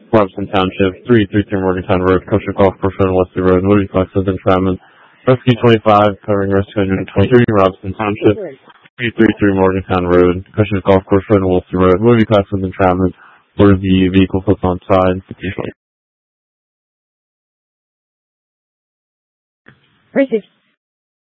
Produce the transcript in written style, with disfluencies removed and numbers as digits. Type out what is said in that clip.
Robinson Township, 333 Morgantown Road, Kosher Golf Course Road, Wesley Road, Woody Flexes and Trammon. Rescue 25, covering Rescue 123, Robinson Township, 333 Morgantown Road, Kosher Golf Course Road, Wesley Road, Woody Flexes and Trammon, where the vehicle flips on side. Received.